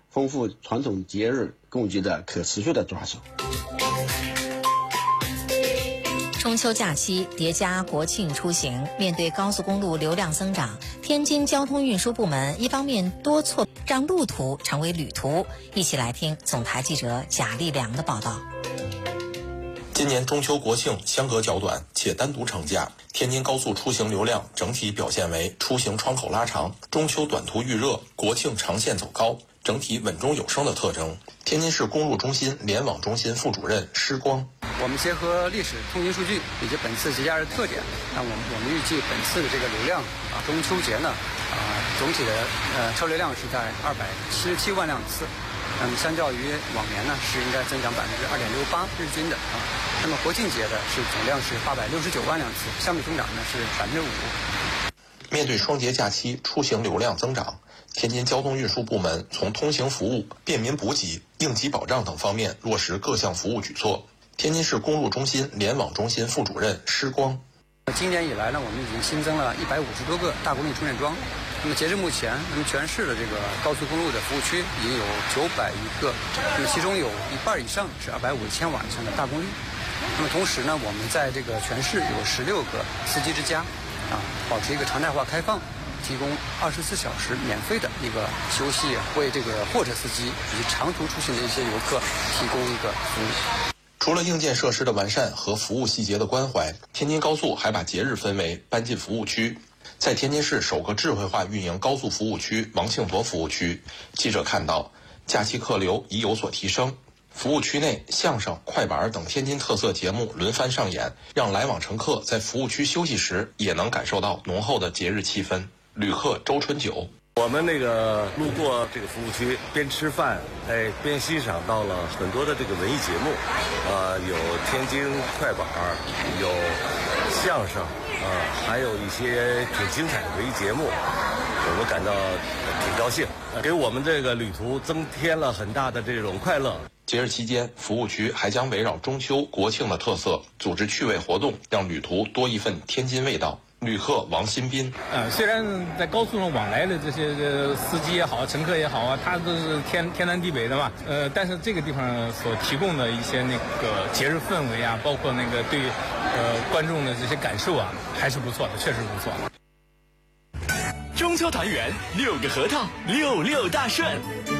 丰富传统节日供给的可持续的抓手。 中秋假期叠加国庆出行，面对高速公路流量增长，天津交通运输部门一方面多措让路途成为旅途。一起来听总台记者贾立良的报道。 今年中秋国庆相隔较短，且单独长假，天津高速出行流量整体表现为出行窗口拉长，中秋短途预热，国庆长线走高，整体稳中有升的特征。天津市公路中心联网中心副主任施光， 我们结合历史通勤数据以及本次节假日特点，那我们预计本次的这个流量中秋节呢总体的车流量是在277万辆次，那么相较于往年呢是应该增长2.68%日均的那么国庆节的是总量是869万辆次，相比增长呢是5%。 面对双节假期出行流量增长，天津交通运输部门从通行服务、便民补给、应急保障等方面落实各项服务举措。天津市公路中心联网中心副主任施光， 今年以来呢，我们已经新增了150多个大功率充电桩。那么截至目前，那么全市的这个高速公路的服务区已经有901个，那么其中有一半以上是250千瓦以上的大功率。那么同时呢，我们在这个全市有16个司机之家，保持一个常态化开放，提供24小时免费的一个休息，为这个货车司机以及长途出行的一些游客提供一个服务。 除了硬件设施的完善和服务细节的关怀，天津高速还把节日氛围搬进服务区。在天津市首个智慧化运营高速服务区王庆坨服务区，记者看到假期客流已有所提升。服务区内相声、快板等天津特色节目轮番上演，让来往乘客在服务区休息时也能感受到浓厚的节日气氛。旅客周春九， 我们路过这个服务区，边吃饭，边欣赏到了很多的这个文艺节目，有天津快板，有相声，还有一些挺精彩的文艺节目，我们感到挺高兴，给我们这个旅途增添了很大的这种快乐。 节日期间，服务区还将围绕中秋、国庆的特色，组织趣味活动，让旅途多一份天津味道。旅客王新斌， 虽然在高速上往来的这些司机也好，乘客也好他都是天南地北的嘛，但是这个地方所提供的一些节日氛围包括对观众的这些感受还是不错的，确实不错。 中秋团圆，6个核桃，66大顺。